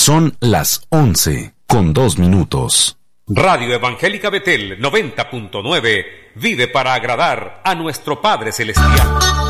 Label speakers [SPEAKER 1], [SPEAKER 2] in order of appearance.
[SPEAKER 1] Son las 11:02.
[SPEAKER 2] Radio Evangélica Betel 90.9 vive para agradar a nuestro Padre Celestial.